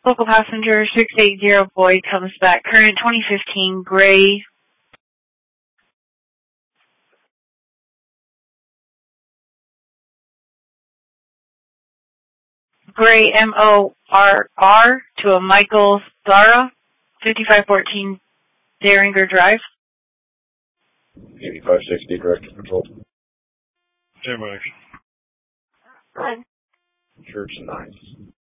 Local passenger 680 Boyd comes back. Current 2015 gray. Gray MORR to a Michael Zara, 5514 Daringer Drive. 8560 direct control. Hey, Mike. Church 9.